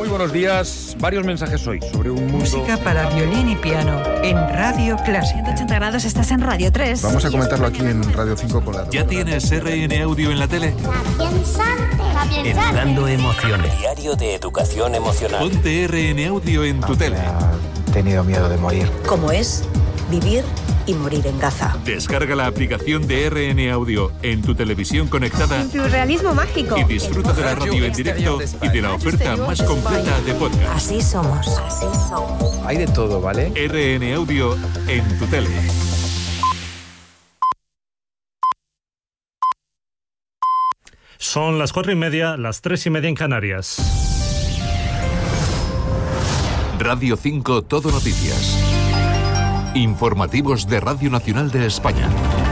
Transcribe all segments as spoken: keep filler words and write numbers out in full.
Muy buenos días. Varios mensajes hoy sobre un mundo... Música para violín y piano en Radio Clásica. ciento ochenta grados, estás en Radio tres. Vamos a comentarlo aquí en Radio cinco con la... ¿Ya tienes R N Audio en la tele? Educando emociones. Diario de educación emocional. Ponte R N Audio en tu tele. He tenido miedo de morir. ¿Cómo es vivir y morir en Gaza? Descarga la aplicación de R N Audio en tu televisión conectada. Surrealismo mágico. Y disfruta de la radio en directo y de la oferta más completa de podcast. Así somos. Así somos. Hay de todo, ¿vale? R N Audio en tu tele. Son las cuatro y media, las tres y media en Canarias. Radio cinco Todo Noticias. Informativos de Radio Nacional de España.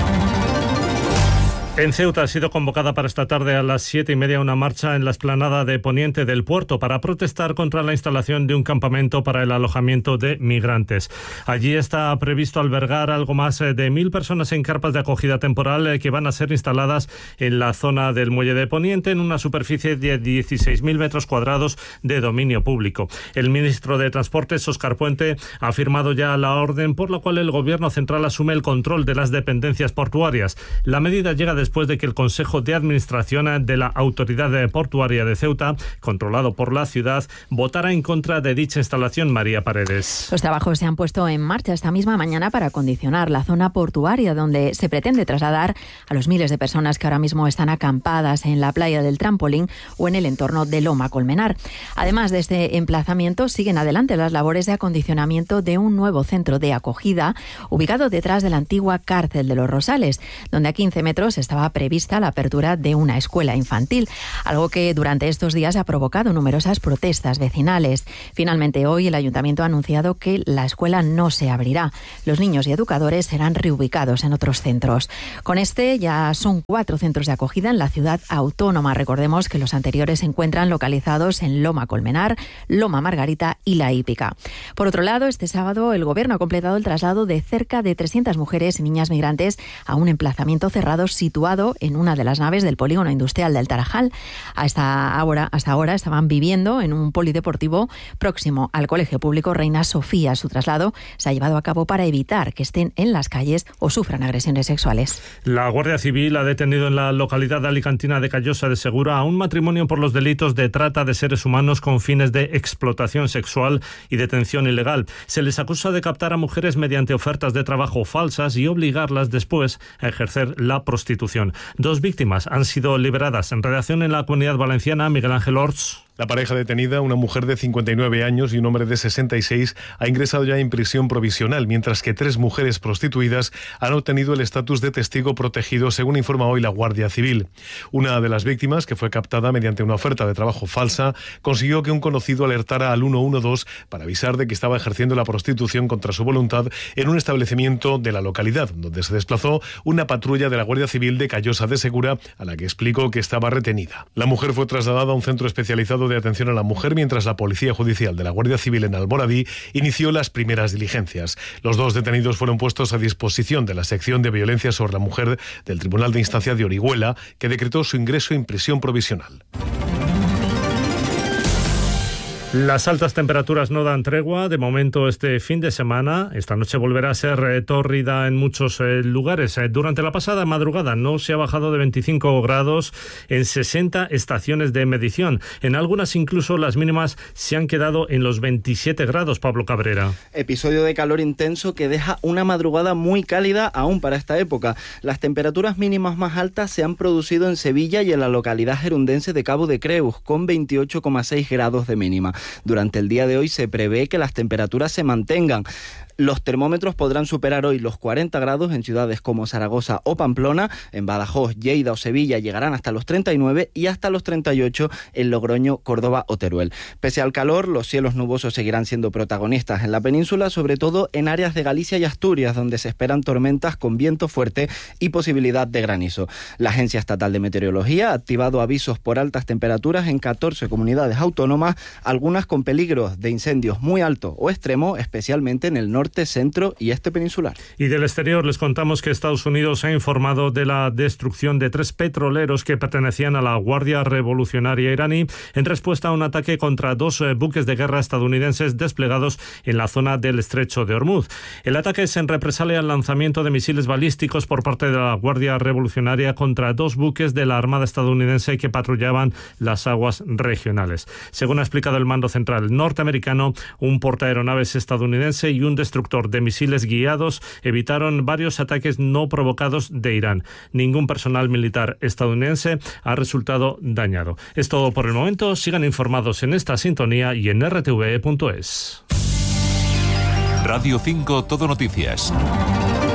En Ceuta ha sido convocada para esta tarde a las siete y media una marcha en la explanada de Poniente del puerto para protestar contra la instalación de un campamento para el alojamiento de migrantes. Allí está previsto albergar algo más de mil personas en carpas de acogida temporal que van a ser instaladas en la zona del muelle de Poniente en una superficie de dieciséis mil metros cuadrados de dominio público. El ministro de Transportes, Óscar Puente, ha firmado ya la orden por la cual el Gobierno central asume el control de las dependencias portuarias. La medida llega de después de que el Consejo de Administración de la Autoridad Portuaria de Ceuta, controlado por la ciudad, votara en contra de dicha instalación. María Paredes. Los trabajos se han puesto en marcha esta misma mañana para acondicionar la zona portuaria donde se pretende trasladar a los miles de personas que ahora mismo están acampadas en la playa del Trampolín o en el entorno de Loma Colmenar. Además de este emplazamiento, siguen adelante las labores de acondicionamiento de un nuevo centro de acogida ubicado detrás de la antigua cárcel de los Rosales, donde a quince metros está estaba prevista la apertura de una escuela infantil, algo que durante estos días ha provocado numerosas protestas vecinales. Finalmente, hoy el Ayuntamiento ha anunciado que la escuela no se abrirá. Los niños y educadores serán reubicados en otros centros. Con este ya son cuatro centros de acogida en la ciudad autónoma. Recordemos que los anteriores se encuentran localizados en Loma Colmenar, Loma Margarita y La Hípica. Por otro lado, este sábado el Gobierno ha completado el traslado de cerca de trescientas mujeres y niñas migrantes a un emplazamiento cerrado situado en una de las naves del polígono industrial del Tarajal. Hasta ahora, hasta ahora estaban viviendo en un polideportivo próximo al Colegio Público Reina Sofía. Su traslado se ha llevado a cabo para evitar que estén en las calles o sufran agresiones sexuales. La Guardia Civil ha detenido en la localidad alicantina de Callosa de Segura a un matrimonio por los delitos de trata de seres humanos con fines de explotación sexual y detención ilegal. Se les acusa de captar a mujeres mediante ofertas de trabajo falsas y obligarlas después a ejercer la prostitución. Dos víctimas han sido liberadas. En redacción en la Comunidad Valenciana, Miguel Ángel Orts. La pareja detenida, una mujer de cincuenta y nueve años y un hombre de sesenta y seis, ha ingresado ya en prisión provisional, mientras que tres mujeres prostituidas han obtenido el estatus de testigo protegido, según informa hoy la Guardia Civil. Una de las víctimas, que fue captada mediante una oferta de trabajo falsa, consiguió que un conocido alertara al uno uno dos para avisar de que estaba ejerciendo la prostitución contra su voluntad en un establecimiento de la localidad, donde se desplazó una patrulla de la Guardia Civil de Callosa de Segura, a la que explicó que estaba retenida. La mujer fue trasladada a un centro especializado de atención a la mujer, mientras la Policía Judicial de la Guardia Civil en Almoradí inició las primeras diligencias. Los dos detenidos fueron puestos a disposición de la sección de violencia sobre la mujer del Tribunal de Instancia de Orihuela, que decretó su ingreso en prisión provisional. Las altas temperaturas no dan tregua. De momento, este fin de semana, esta noche volverá a ser eh, tórrida en muchos eh, lugares. Eh, durante la pasada madrugada no se ha bajado de veinticinco grados en sesenta estaciones de medición. En algunas incluso las mínimas se han quedado en los veintisiete grados, Pablo Cabrera. Episodio de calor intenso que deja una madrugada muy cálida aún para esta época. Las temperaturas mínimas más altas se han producido en Sevilla y en la localidad gerundense de Cabo de Creus, con veintiocho coma seis grados de mínima. Durante el día de hoy se prevé que las temperaturas se mantengan. Los termómetros podrán superar hoy los cuarenta grados en ciudades como Zaragoza o Pamplona. En Badajoz, Lleida o Sevilla llegarán hasta los treinta y nueve y hasta los treinta y ocho en Logroño, Córdoba o Teruel. Pese al calor, los cielos nubosos seguirán siendo protagonistas en la península, sobre todo en áreas de Galicia y Asturias, donde se esperan tormentas con viento fuerte y posibilidad de granizo. La Agencia Estatal de Meteorología ha activado avisos por altas temperaturas en catorce comunidades autónomas, algunas algunas con peligros de incendios muy alto o extremo, especialmente en el norte, centro y este peninsular. Y del exterior les contamos que Estados Unidos ha informado de la destrucción de tres petroleros que pertenecían a la Guardia Revolucionaria iraní en respuesta a un ataque contra dos eh, buques de guerra estadounidenses desplegados en la zona del Estrecho de Hormuz. El ataque es en represalia al lanzamiento de misiles balísticos por parte de la Guardia Revolucionaria contra dos buques de la Armada estadounidense que patrullaban las aguas regionales. Según ha explicado el mando central norteamericano, un portaaeronaves estadounidense y un destructor de misiles guiados evitaron varios ataques no provocados de Irán. Ningún personal militar estadounidense ha resultado dañado. Es todo por el momento. Sigan informados en esta sintonía y en r t v punto es. Radio cinco Todo Noticias.